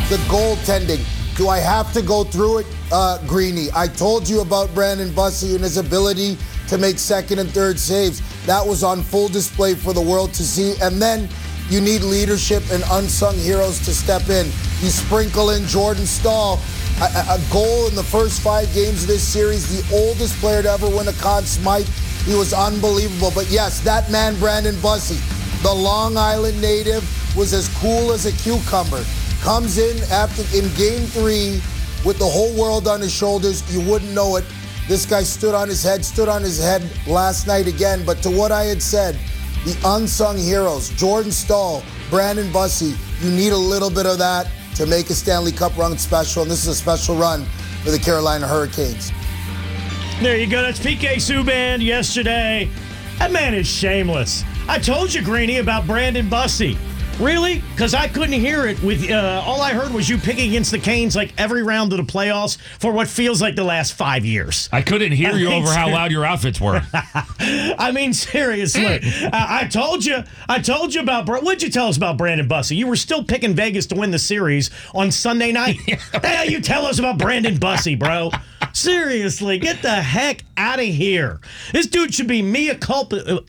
the goaltending. Do I have to go through it, Greeny? I told you about Brandon Bussey and his ability to make second and third saves. That was on full display for the world to see. And then you need leadership and unsung heroes to step in. You sprinkle in Jordan Staal, a goal in the first 5 games of this series, the oldest player to ever win a Conn Smythe. He was unbelievable. But yes, that man, Brandon Bussey, the Long Island native, was as cool as a cucumber. Comes in game 3 with the whole world on his shoulders. You wouldn't know it. This guy stood on his head last night again. But to what I had said, the unsung heroes, Jordan Staal, Brandon Bussey, you need a little bit of that to make a Stanley Cup run special. And this is a special run for the Carolina Hurricanes. There you go. That's PK Subban yesterday. That man is shameless. I told you, Greeny, about Brandon Bussey. Really? Because I couldn't hear it. With all I heard was you picking against the Canes like every round of the playoffs for what feels like the last 5 years. I couldn't hear you over how loud your outfits were. I mean, seriously. I told you about... What'd you tell us about Brandon Bussey? You were still picking Vegas to win the series on Sunday night. The hell you tell us about Brandon Bussey, bro? Seriously, get the heck out of here. This dude should be mea culpa...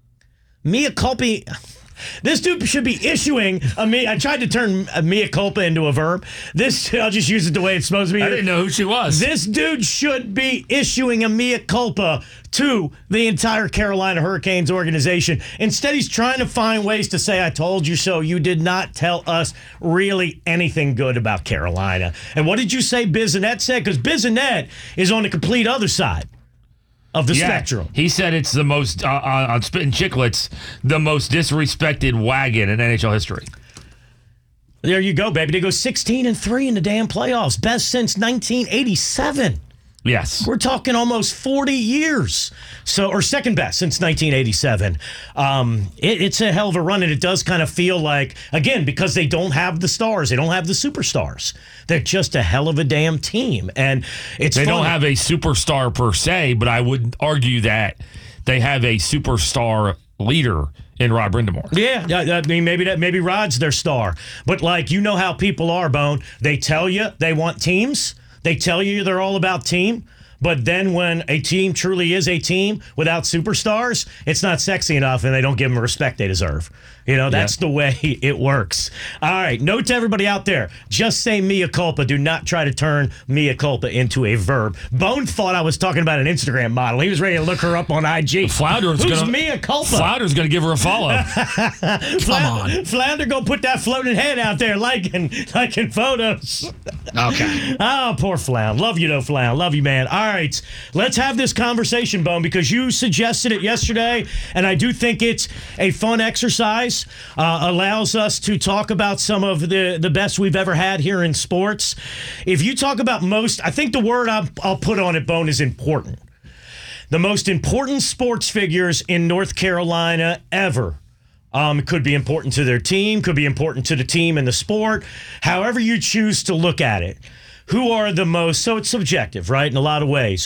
This dude should be issuing I tried to turn mea culpa into a verb. I'll just use it the way it's supposed to be. I didn't know who she was. This dude should be issuing a mea culpa to the entire Carolina Hurricanes organization. Instead, he's trying to find ways to say, I told you so. You did not tell us really anything good about Carolina. And what did you say Bissonnette said? Because Bissonnette is on the complete other side of the spectrum. He said it's the most, on Spittin' Chicklets, the most disrespected wagon in NHL history. There you go, baby. They go 16-3 in the damn playoffs. Best since 1987. Yes. We're talking almost 40 years. Or second best since 1987. It's a hell of a run, and it does kind of feel like, again, because they don't have the stars, they don't have the superstars. They're just a hell of a damn team. And they don't have a superstar per se, but I would argue that they have a superstar leader in Rod Brind'Amour. Yeah, I mean, maybe Rod's their star. But, like, you know how people are, Bone. They tell you they want teams. They tell you they're all about team, but then when a team truly is a team without superstars, it's not sexy enough, and they don't give them the respect they deserve. You know, that's the way it works. All right, note to everybody out there, just say mea culpa. Do not try to turn mea culpa into a verb. Bone thought I was talking about an Instagram model. He was ready to look her up on IG. Who's mea culpa? Flounder's going to give her a follow. Come on. Flounder, go put that floating head out there liking photos. Okay. Oh, poor Flound. Love you, though, Flound. Love you, man. All right, let's have this conversation, Bone, because you suggested it yesterday, and I do think it's a fun exercise. Allows us to talk about some of the best we've ever had here in sports. If you talk about I think the word I'll put on it, Bone, is important. The most important sports figures in North Carolina ever. Could be important to their team, could be important to the team and the sport, however you choose to look at it. Who are the most, so it's subjective, right, in a lot of ways.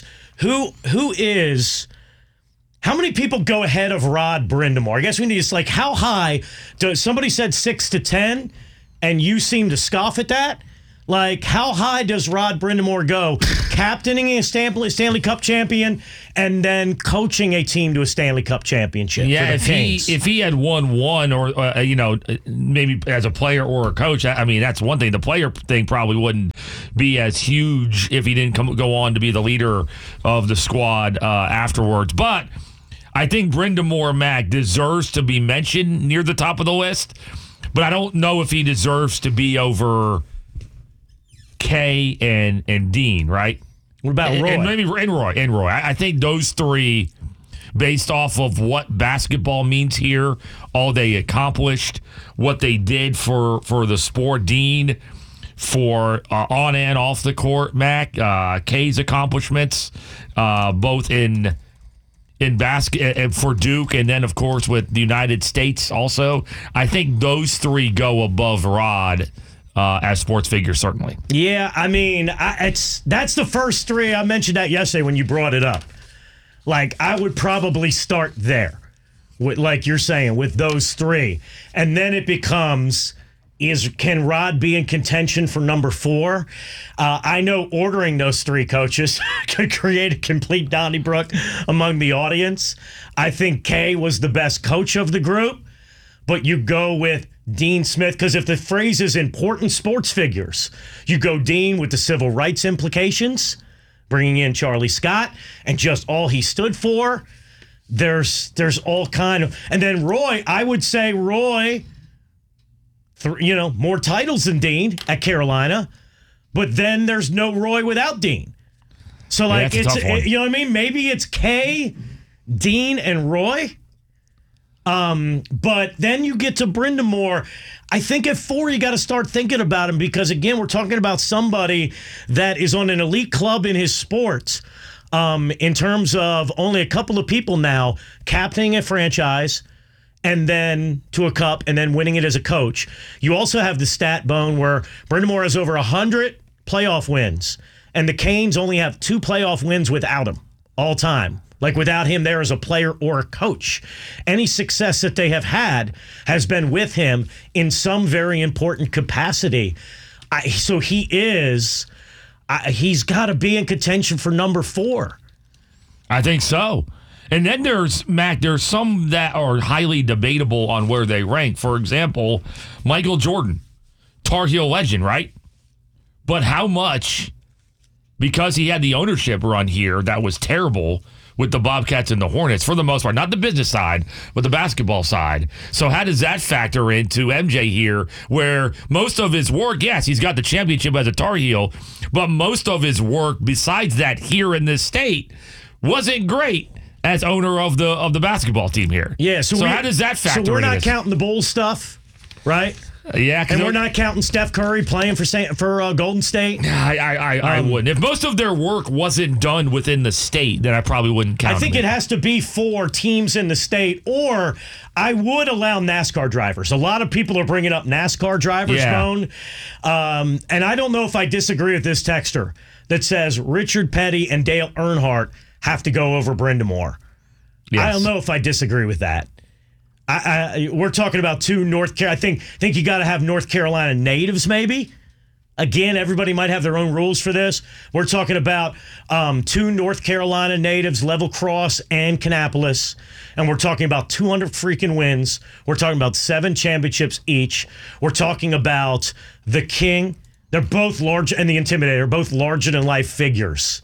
How many people go ahead of Rod Brind'Amour? I guess we need to, like, how high? Somebody said 6 to 10, and you seem to scoff at that? Like, how high does Rod Brind'Amour go? Captaining a Stanley Cup champion and then coaching a team to a Stanley Cup championship. Yeah, if he had won one or, maybe as a player or a coach, I mean, that's one thing. The player thing probably wouldn't be as huge if he didn't go on to be the leader of the squad afterwards. But I think Brind'Amour, Mac, deserves to be mentioned near the top of the list, but I don't know if he deserves to be over Kay and Dean, right? What about Roy? And maybe Roy. I think those three, based off of what basketball means here, all they accomplished, what they did for the sport, Dean, for on and off the court, Mac, Kay's accomplishments, both in basket for Duke, and then of course with the United States also. I think those three go above Rod as sports figures, certainly. Yeah, I mean, that's the first three. I mentioned that yesterday when you brought it up. Like, I would probably start there, with, like you're saying, with those three, and then it becomes Can Rod be in contention for number 4? I know ordering those 3 coaches could create a complete Donnybrook among the audience. I think Kay was the best coach of the group, but you go with Dean Smith, because if the phrase is important sports figures, you go Dean with the civil rights implications, bringing in Charlie Scott and just all he stood for. There's all kind of, and then Roy, I would say Roy, more titles than Dean at Carolina, but then there's no Roy without Dean. So like you know what I mean? Maybe it's Kay, Dean, and Roy. But then you get to Brind'Amour. I think at 4, you got to start thinking about him because, again, we're talking about somebody that is on an elite club in his sport. In terms of only a couple of people now captaining a franchise and then to a cup and then winning it as a coach. You also have the stat bone where Brind'Amour has over 100 playoff wins, and the Canes only have 2 playoff wins without him all time. Like without him there as a player or a coach. Any success that they have had has been with him in some very important capacity. So he's got to be in contention for number 4. I think so. And then there's some that are highly debatable on where they rank. For example, Michael Jordan, Tar Heel legend, right? But how much, because he had the ownership run here that was terrible with the Bobcats and the Hornets, for the most part, not the business side, but the basketball side. So how does that factor into MJ here, where most of his work, yes, he's got the championship as a Tar Heel, but most of his work besides that here in this state wasn't great as owner of the basketball team here. Yeah, so how does that factor into So we're not this? counting the Bulls stuff, right? Yeah, and we're not counting Steph Curry playing for Golden State. I wouldn't. If most of their work wasn't done within the state, then I probably wouldn't count. I think it has to be for teams in the state, or I would allow NASCAR drivers. A lot of people are bringing up NASCAR drivers, Bone. And I don't know if I disagree with this texter that says Richard Petty and Dale Earnhardt have to go over Brind'Amour. Yes. I don't know if I disagree with that. We're talking about 2 North Carolina. I think you got to have North Carolina natives, maybe. Again, everybody might have their own rules for this. We're talking about 2 North Carolina natives, Level Cross and Kannapolis, and we're talking about 200 freaking wins. We're talking about 7 championships each. We're talking about the King. They're both large, and the Intimidator, both larger-than-life figures.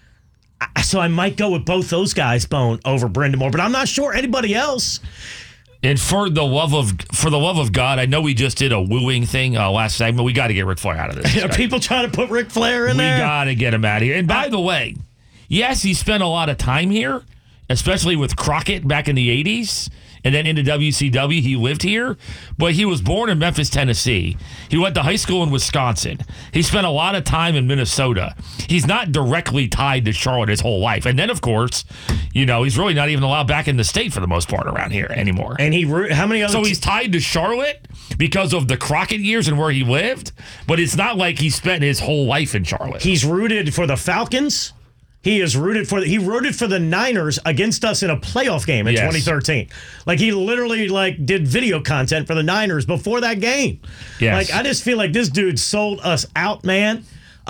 So I might go with both those guys, Bone, over Brind'Amour, but I'm not sure anybody else. And for the love of God, I know we just did a wooing thing last segment. We got to get Ric Flair out of this. Are people trying to put Ric Flair in there? We got to get him out of here. And by the way, yes, he spent a lot of time here, especially with Crockett back in the 80s. And then into WCW, he lived here. But he was born in Memphis, Tennessee. He went to high school in Wisconsin. He spent a lot of time in Minnesota. He's not directly tied to Charlotte his whole life. And then, of course, he's really not even allowed back in the state for the most part around here anymore. And how many other? So he's tied to Charlotte because of the Crockett years and where he lived. But it's not like he spent his whole life in Charlotte. He's rooted for the Falcons. He rooted for the Niners against us in a playoff game in 2013. Like he literally did video content for the Niners before that game. Yes. I just feel like this dude sold us out, man.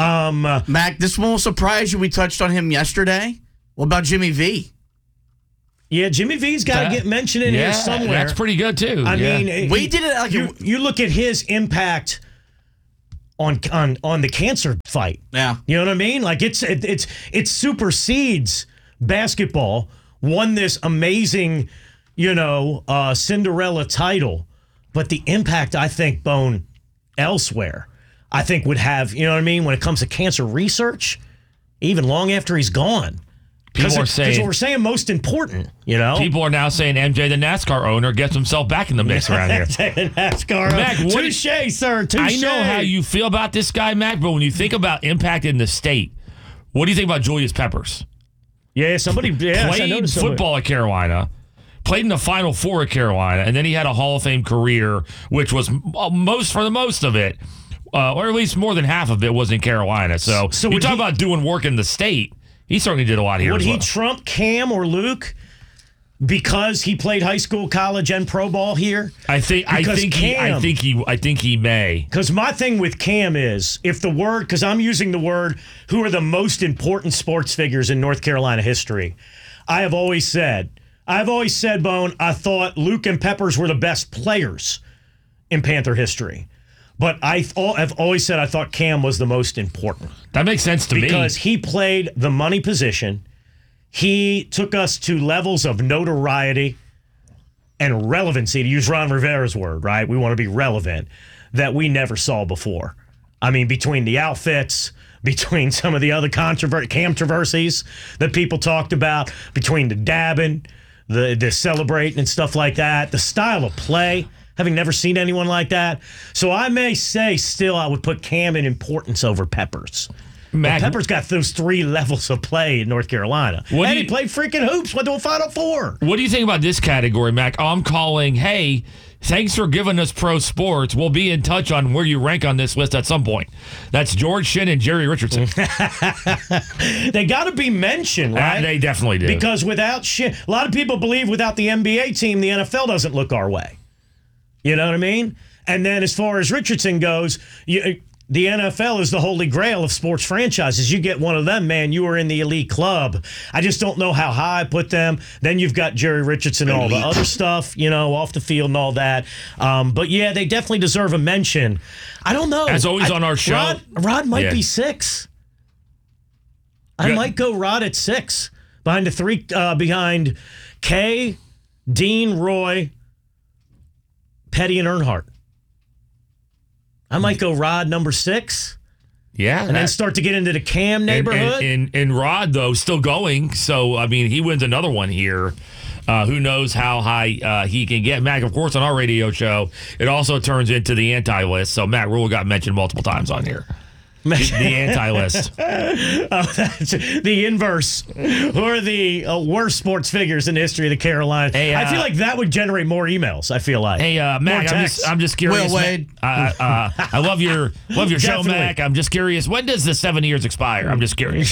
Mac, this won't surprise you. We touched on him yesterday. What about Jimmy V? Yeah, Jimmy V's got to get mentioned in here somewhere. That's pretty good too. I mean, we did it. You look at his impact on the cancer fight. Yeah. You know what I mean? Like it supersedes basketball, won this amazing, Cinderella title, but the impact I think Bone elsewhere, I think would have, you know what I mean, when it comes to cancer research, even long after he's gone. Because we're saying most important, People are now saying MJ, the NASCAR owner, gets himself back in the mix around here. NASCAR Mac, touche, sir. Touche. I know how you feel about this guy, Mac, but when you think about impact in the state, what do you think about Julius Peppers? Yeah, played football at Carolina, played in the Final Four at Carolina, and then he had a Hall of Fame career, which was for the most of it, or at least more than half of it was in Carolina. So you talk about doing work in the state. He certainly did a lot here. Would he trump Cam or Luke? because he played high school, college, and pro ball here? I think he may. Because my thing with Cam is, because I'm using the word, who are the most important sports figures in North Carolina history? I've always said, Bone, I thought Luke and Peppers were the best players in Panther history. But I've always said I thought Cam was the most important. That makes sense to me. Because he played the money position. He took us to levels of notoriety and relevancy, to use Ron Rivera's word, right? We want to be relevant, that we never saw before. I mean, between the outfits, between some of the other controversies that people talked about, between the dabbing, the celebrating and stuff like that, the style of play, having never seen anyone like that. So I may say still I would put Cam in importance over Peppers. Mac, Pepper's got those 3 levels of play in North Carolina. And he played freaking hoops, went to a Final Four. What do you think about this category, Mac? I'm calling, hey, thanks for giving us pro sports. We'll be in touch on where you rank on this list at some point. That's George Shinn and Jerry Richardson. They got to be mentioned, right? They definitely do. Because without Shinn, a lot of people believe without the NBA team, the NFL doesn't look our way. You know what I mean? And then as far as Richardson goes, the NFL is the holy grail of sports franchises. You get one of them, man, you are in the elite club. I just don't know how high I put them. Then you've got Jerry Richardson and all the other stuff, off the field and all that. But, yeah, they definitely deserve a mention. I don't know. As always on our show. Rod might be 6. I might go Rod at 6. Behind Kay, Dean, Roy, Petty, and Earnhardt. I might go Rod number 6. Yeah. And then start to get into the Cam neighborhood. And Rod, though, still going. So, I mean, he wins another one here. Who knows how high he can get. Mac, of course, on our radio show, it also turns into the anti-list. So Matt Rule got mentioned multiple times on here. The anti-list. That's the inverse. Who are the worst sports figures in the history of the Carolinas? Hey, I feel like that would generate more emails. I feel like. Hey, Mac, I'm just curious. Will Wade. I love your show, Mac. I'm just curious. When does the 7 years expire? I'm just curious.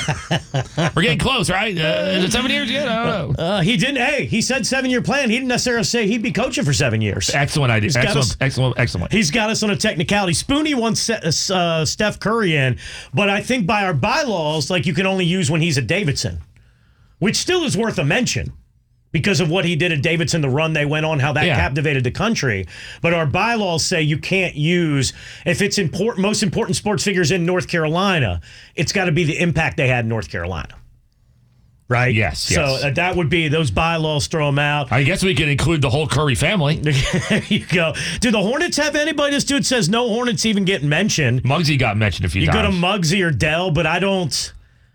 We're getting close, right? Is it 7 years yet? I don't know. He didn't. Hey, he said 7-year plan. He didn't necessarily say he'd be coaching for 7 years. Excellent idea. Excellent. He's got us on a technicality. Spoonie once Steph Curry in, but I think by our bylaws, like, you can only use when he's at Davidson, which still is worth a mention because of what he did at Davidson, the run they went on, how that captivated the country. But our bylaws say you can't use, if it's most important sports figures in North Carolina, it's got to be the impact they had in North Carolina. Right? Yes. So that would be, those bylaws, throw them out. I guess we can include the whole Curry family. There you go. Do the Hornets have anybody? This dude says no Hornets even getting mentioned. Muggsy got mentioned a few times. You go to Muggsy or Dell, but I don't.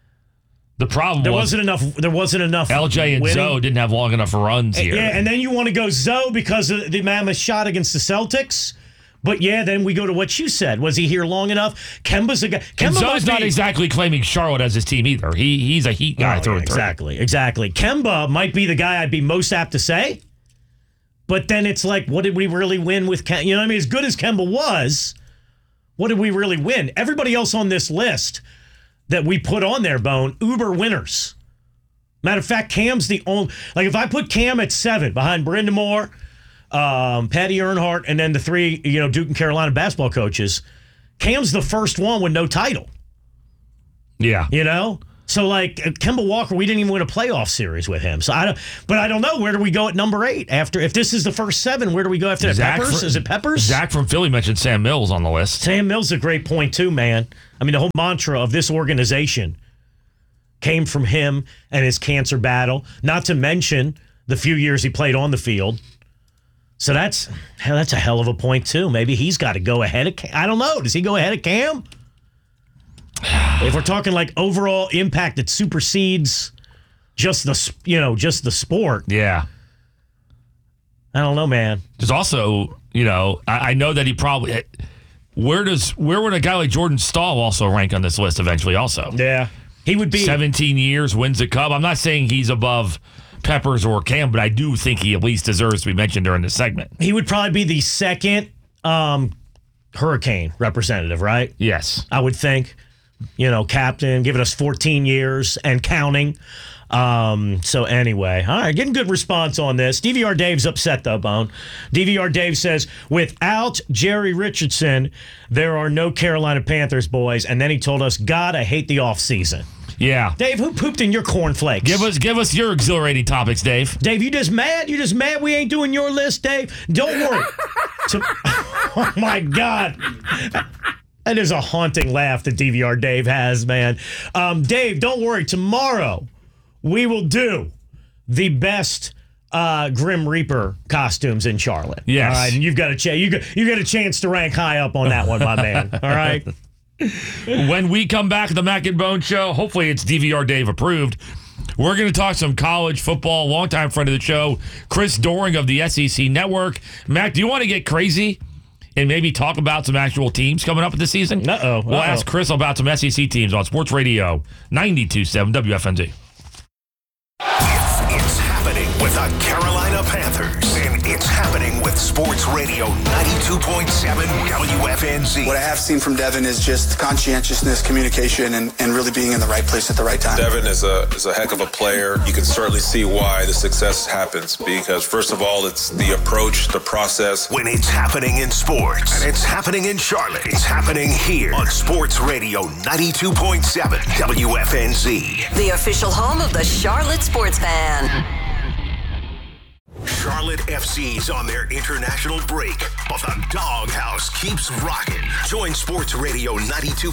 The problem there wasn't enough. LJ and winning. Zoe didn't have long enough runs here. Yeah, and then you want to go Zoe because of the mammoth shot against the Celtics. But yeah, then we go to what you said. Was he here long enough? Kemba's a guy. Zoe's not exactly claiming Charlotte as his team either. He's a Heat guy through and through. Exactly. Kemba might be the guy I'd be most apt to say. But then it's like, what did we really win with Kemba? You know what I mean? As good as Kemba was, what did we really win? Everybody else on this list that we put on there, Bone, uber winners. Matter of fact, Cam's the only. Like, if I put Cam at 7 behind Brenda Moore, Patty Earnhardt, and then the 3, Duke and Carolina basketball coaches, Cam's the first one with no title. Yeah. So, like, Kemba Walker, we didn't even win a playoff series with him. So I don't know. Where do we go at number 8? If this is the first 7, where do we go after that? Peppers? Is it Peppers? Zach from Philly mentioned Sam Mills on the list. Sam Mills is a great point, too, man. I mean, the whole mantra of this organization came from him and his cancer battle, not to mention the few years he played on the field. So that's a hell of a point, too. Maybe he's got to go ahead of Cam. I don't know. Does he go ahead of Cam? If we're talking like overall impact that supersedes just the sport. Yeah. I don't know, man. There's also, I know that he probably where would a guy like Jordan Stahl also rank on this list eventually also? Yeah. He would be 17 years, wins the Cup. I'm not saying he's above Peppers or Cam, but I do think he at least deserves to be mentioned during this segment. He would probably be the second Hurricane representative, right? Yes. I would think. Captain, giving us 14 years and counting. So anyway, all right, getting good response on this. DVR Dave's upset though, Bone. DVR Dave says, without Jerry Richardson, there are no Carolina Panthers, boys. And then he told us, God, I hate the offseason. Yeah. Dave, who pooped in your cornflakes? Give us your exhilarating topics, Dave. Dave, you just mad? You just mad we ain't doing your list, Dave? Don't worry. Oh, my God. That is a haunting laugh that DVR Dave has, man. Dave, don't worry. Tomorrow, we will do the best Grim Reaper costumes in Charlotte. Yes. All right, and you've got you got a chance to rank high up on that one, my man. All right. When we come back at the Mac and Bone Show, hopefully it's DVR Dave approved. We're going to talk some college football. Longtime friend of the show, Chris Doering of the SEC Network. Mac, do you want to get crazy and maybe talk about some actual teams coming up this season? We'll ask Chris about some SEC teams on Sports Radio 92.7 WFNZ. It's happening with the Carolina Panthers, and it's happening with Sports Radio 92.7 WFNZ. What I have seen from Devin is just conscientiousness, communication, and really being in the right place at the right time. Devin is a heck of a player. You can certainly see why the success happens because, first of all, it's the approach, the process. When it's happening in sports, and it's happening in Charlotte, it's happening here on Sports Radio 92.7 WFNZ. The official home of the Charlotte Sports Fan. Charlotte FC's on their international break, but the doghouse keeps rocking. Join Sports Radio 92.7